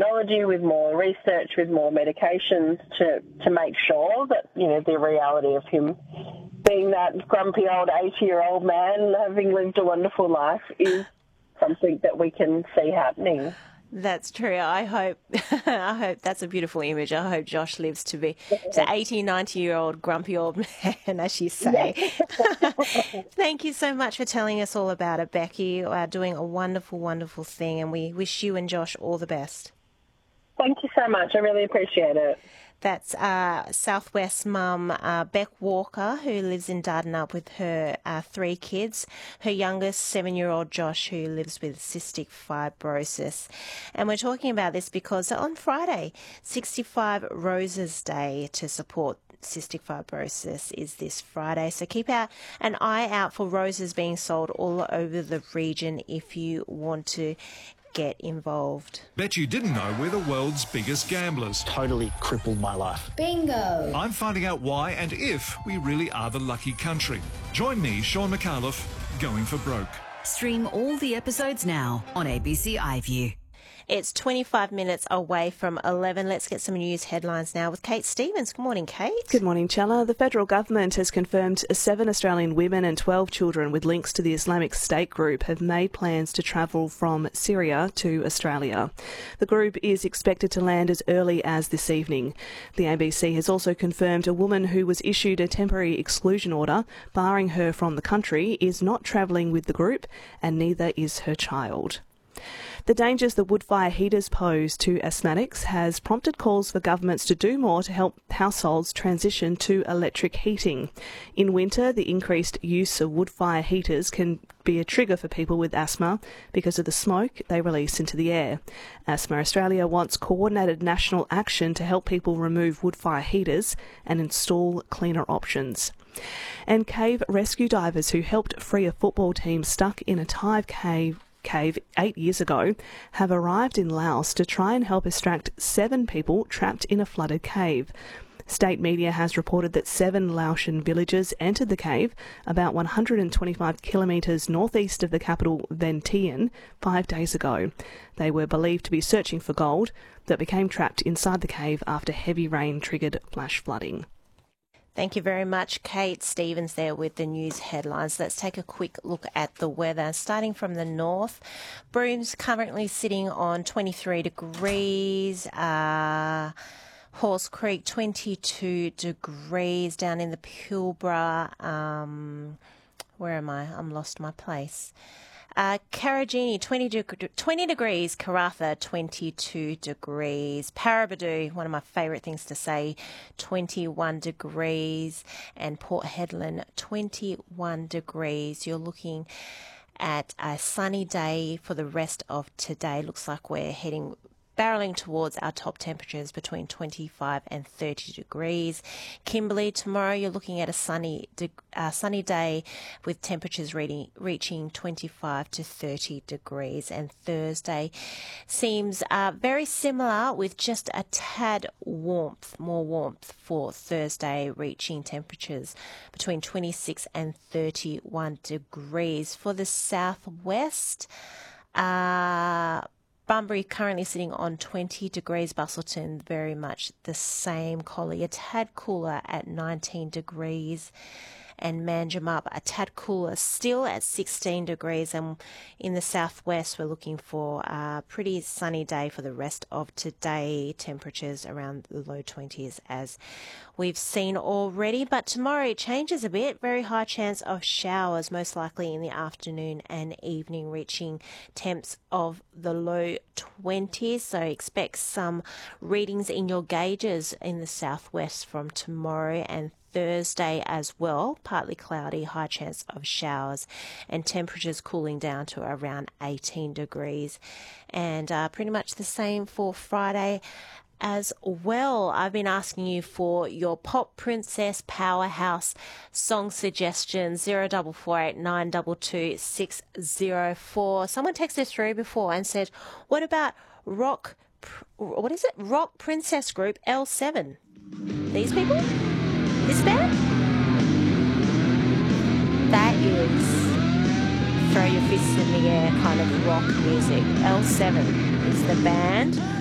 technology, with more research, with more medications to make sure that, the reality of him being that grumpy old 80-year-old man having lived a wonderful life is something that we can see happening. That's true. I hope that's a beautiful image. I hope Josh lives to be 80, 90-year-old grumpy old man, as you say. Thank you so much for telling us all about it, Becky. You are doing a wonderful, wonderful thing, and we wish you and Josh all the best. Thank you so much. I really appreciate it. That's Southwest mum Beck Walker, who lives in Dardanup with her 3 kids. Her youngest, 7-year-old Josh, who lives with cystic fibrosis. And we're talking about this because on Friday, 65 Roses Day to support cystic fibrosis is this Friday. So keep an eye out for roses being sold all over the region if you want to get involved. Bet you didn't know we're the world's biggest gamblers. Totally crippled my life. Bingo! I'm finding out why and if we really are the lucky country. Join me, Sean McAuliffe, going for broke. Stream all the episodes now on ABC iView. It's 25 minutes away from 11. Let's get some news headlines now with Kate Stevens. Good morning, Kate. Good morning, Chella. The federal government has confirmed 7 Australian women and 12 children with links to the Islamic State group have made plans to travel from Syria to Australia. The group is expected to land as early as this evening. The ABC has also confirmed a woman who was issued a temporary exclusion order barring her from the country is not travelling with the group, and neither is her child. The dangers that wood fire heaters pose to asthmatics has prompted calls for governments to do more to help households transition to electric heating. In winter, the increased use of wood fire heaters can be a trigger for people with asthma because of the smoke they release into the air. Asthma Australia wants coordinated national action to help people remove wood fire heaters and install cleaner options. And cave rescue divers who helped free a football team stuck in a Thai cave 8 years ago have arrived in Laos to try and help extract 7 people trapped in a flooded cave. State media has reported that 7 Laotian villagers entered the cave about 125 kilometres northeast of the capital Vientiane 5 days ago. They were believed to be searching for gold that became trapped inside the cave after heavy rain triggered flash flooding. Thank you very much, Kate Stevens there with the news headlines. Let's take a quick look at the weather. Starting from the north, Broom's currently sitting on 23 degrees. Horse Creek, 22 degrees. Down in the Pilbara, where am I? I'm lost my place. Karajini, 20 degrees. Karatha, 22 degrees. Paraburdoo, one of my favourite things to say, 21 degrees. And Port Hedland, 21 degrees. You're looking at a sunny day for the rest of today. Looks like we're barreling towards our top temperatures between 25 and 30 degrees. Kimberley, tomorrow you're looking at a sunny day with temperatures reaching 25 to 30 degrees. And Thursday seems very similar with just a tad more warmth for Thursday, reaching temperatures between 26 and 31 degrees. For the southwest, Bunbury currently sitting on 20 degrees. Busselton, very much the same. Collie, a tad cooler at 19 degrees. And Manjimup, a tad cooler, still at 16 degrees. And in the southwest, we're looking for a pretty sunny day for the rest of today. Temperatures around the low 20s as we've seen already. But tomorrow it changes a bit. Very high chance of showers, most likely in the afternoon and evening, reaching temps of the low 20s. So expect some readings in your gauges in the southwest from tomorrow and Thursday as well. Partly cloudy, high chance of showers, and temperatures cooling down to around 18 degrees. And pretty much the same for Friday as well. I've been asking you for your Pop Princess Powerhouse song suggestions, 0448 922 604. Someone texted through before and said, what about Rock Princess Group L7? These people? This band? That is throw your fists in the air kind of rock music. L7 is the band.